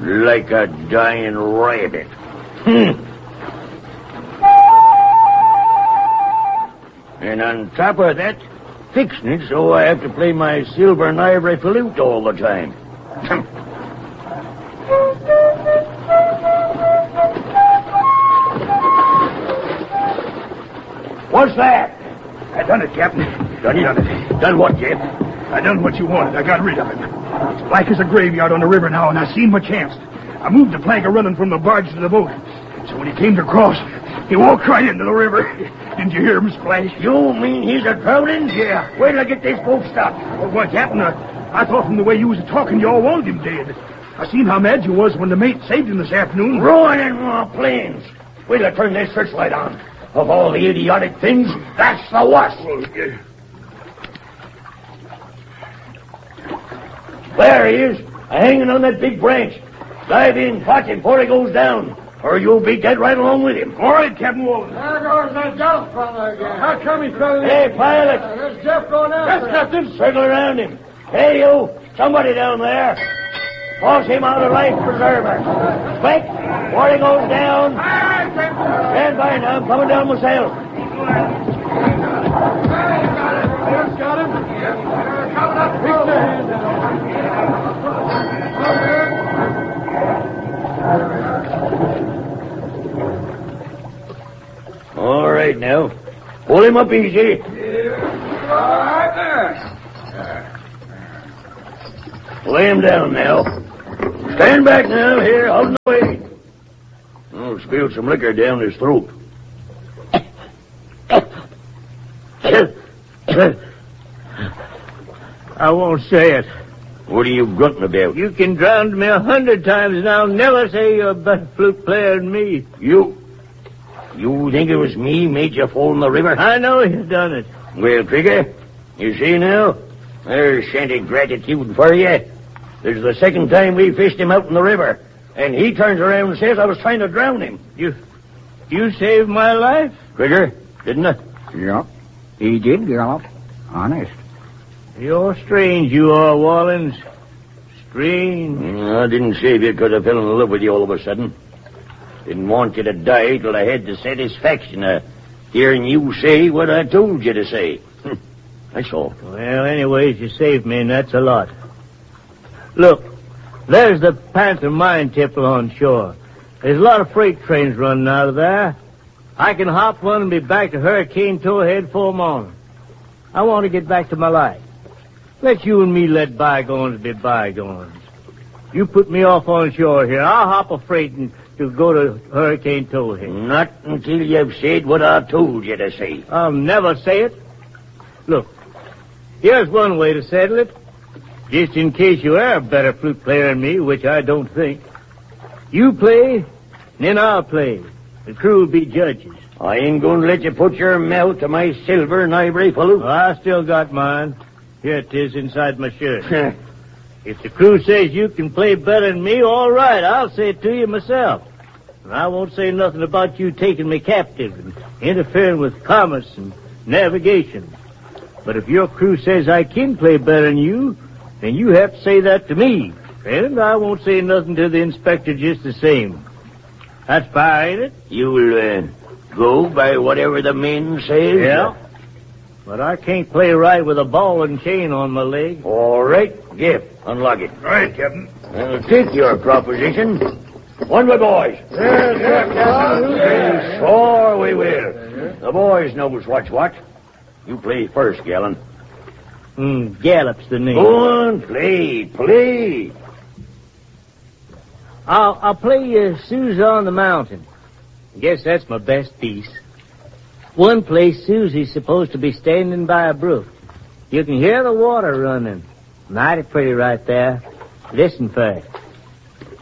Like a dying rabbit. And on top of that, fixing it so I have to play my silver and ivory flute all the time. What's that? I done it, Captain. Done it? Done what, Jeff? I done what you wanted. I got rid of him. It's black as a graveyard on the river now, and I seen my chance. I moved the plank of running from the barge to the boat. So when he came to cross, he walked right into the river. Didn't you hear him splash? You mean he's a drowning? Yeah. Wait till I get this boat stopped. Well, what, Captain? I thought from the way you was talking, you all wanted him dead. I seen how mad you was when the mate saved him this afternoon. Ruining my planes. Wait till I turn this searchlight on. Of all the idiotic things, that's the worst. There he is, hanging on that big branch. Dive in, catch him before he goes down, or you'll be dead right along with him. All right, Captain Walden. There goes that Jeff fella again. How come he fell in? Hey, pilot. There's Jeff going after Yes, Captain. Circle around him. Hey, you, somebody down there. Toss him out of life preserver. Quick, before he goes down. Stand by now, I'm coming down myself. Got him. Coming up. Reach the hand down. All right, now. Pull him up easy. All right there. Lay him down now. Stand back now, here, out of the way. Oh, spilled some liquor down his throat. I won't say it. What are you grunting about? You can drown me 100 times, and I'll never say you're a better flute player than me. You think it was me made you fall in the river? I know you've done it. Well, Trigger, you see now? There's shanty gratitude for you. This is the second time we fished him out in the river, and he turns around and says I was trying to drown him. You saved my life? Trigger, didn't I? Yeah, he did, Gallop. Honest. You're strange, you are, Wallens. Strange. I didn't save you because I fell in love with you all of a sudden. Didn't want you to die till I had the satisfaction of hearing you say what I told you to say. That's all. Well, anyways, you saved me, and that's a lot. Look, there's the Panther mine tipple on shore. There's a lot of freight trains running out of there. I can hop one and be back to Hurricane Towhead for morning. I want to get back to my life. Let you and me let bygones be bygones. You put me off on shore here. I'll hop a freight and to go to Hurricane Towhead. Not until you've said what I told you to say. I'll never say it. Look, here's one way to settle it. Just in case you are a better flute player than me, which I don't think. You play, and then I'll play. The crew will be judges. I ain't going to let you put your mouth to my silver and ivory flute. I still got mine. Here it is inside my shirt. If the crew says you can play better than me, all right, I'll say it to you myself. And I won't say nothing about you taking me captive and interfering with commerce and navigation. But if your crew says I can play better than you, then you have to say that to me. And I won't say nothing to the inspector just the same. That's fair, ain't it? You'll go by whatever the men say? Yeah. But I can't play right with a ball and chain on my leg. All right, Jeff, unlock it. All right, Captain. I'll take your proposition. One way, boys. Yes, Sure we will. The boys knows what's what. You play first, Gallon. Gallop's the name. Go on, play. I'll play Susie on the Mountain. Guess that's my best piece. One place, Susie's supposed to be standing by a brook. You can hear the water running. Mighty pretty right there. Listen first.